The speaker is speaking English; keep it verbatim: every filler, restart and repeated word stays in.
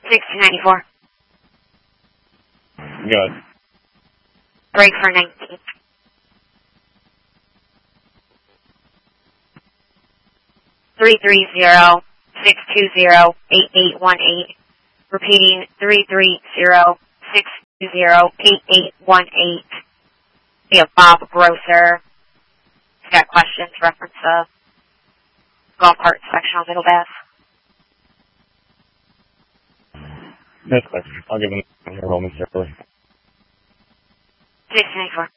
sixteen ninety-four. Good. Break for nineteen. Three three zero six two zero eight eight one eight. Repeating three three zero six two zero eight eight one eight. We have Bob Grosser. He's got questions reference the golf cart section on Middle Bath. That's question. I'll give him a roll momentarily. sixteen ninety-four.